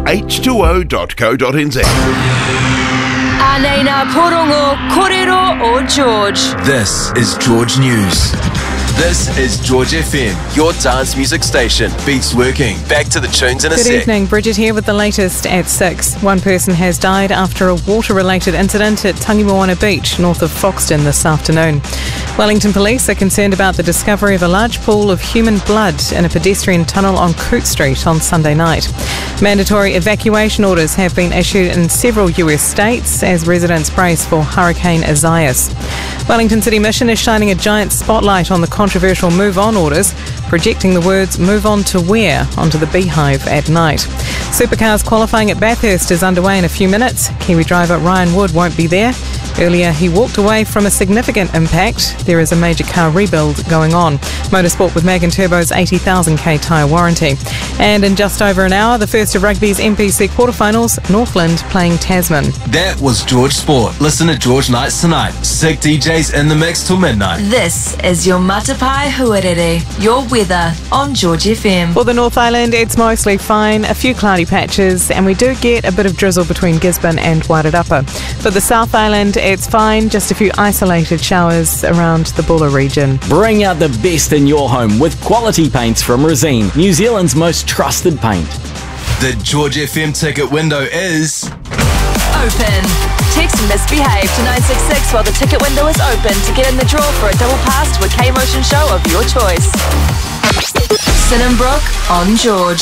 h2o.co.nz. Anena Porongo Korero o George. This is George News. This is George FM, your dance music station. Beats working. Back to the tunes in a Good sec. evening, Bridget here with the latest at 6. One person has died after a water-related incident at Tangimoana Beach, north of Foxton this afternoon. Wellington Police are concerned about the discovery of a large pool of human blood in a pedestrian tunnel on Coot Street on Sunday night. Mandatory evacuation orders have been issued in several US states as residents brace for Hurricane Isaias. Wellington City Mission is shining a giant spotlight on the controversial Move On orders, projecting the words "Move on to where" onto the Beehive at night. Supercars qualifying at Bathurst is underway in a few minutes. Kiwi driver Ryan Wood won't be there. Earlier, he walked away from a significant impact. There is a major car rebuild going on. Motorsport with Mag and Turbo's 80,000k tyre warranty. And in just over an hour, the first of rugby's MPC quarterfinals, Northland playing Tasman. That was George Sport. Listen to George Nights tonight. Sick DJs in the mix till midnight. This is your Matapai Huarere, your weather on George FM. For the North Island, it's mostly fine, a few cloudy patches, and we do get a bit of drizzle between Gisborne and Wairarapa. For the South Island, it's fine, just a few isolated showers around the Bulla region. Bring out the best in your home with quality paints from Resene, New Zealand's most trusted paint. The George FM ticket window is Open. Text Misbehave to 966 while the ticket window is open to get in the draw for a double pass to a K-Motion show of your choice. Sinnenbrook on George.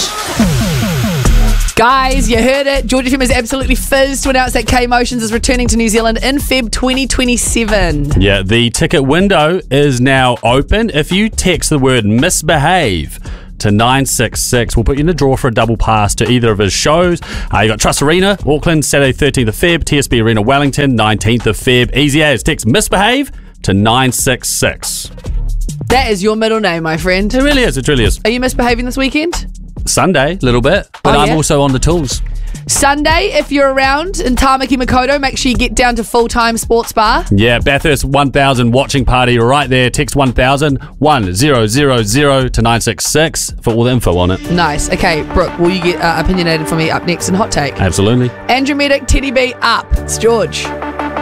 Guys, you heard it. George FM is absolutely fizzed to announce that K-Motions is returning to New Zealand in Feb 2027. Yeah, the ticket window is now open. If you text the word misbehave to 966, we'll put you in the draw for a double pass to either of his shows. You got Trust Arena, Auckland, Saturday 13th of Feb, TSB Arena, Wellington, 19th of Feb. Easy as. Text misbehave to 966. That is your middle name, my friend. It really is. It really is. Are you misbehaving this weekend? Sunday, a little bit, but I'm also on the tools. Sunday, if you're around in Tamaki Makaurau, make sure you get down to Full-Time Sports Bar. Yeah, Bathurst 1000 watching party right there. Text 1000 1000 to 966 for all the info on it. Nice. Okay, Brooke, will you get opinionated for me up next in Hot Take? Absolutely. Andrew Medic, Teddy B, up. It's George.